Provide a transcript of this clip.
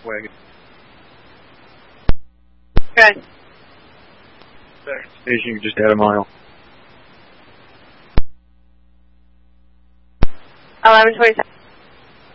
wagon. Okay. Second station, just at a mile. 11:27.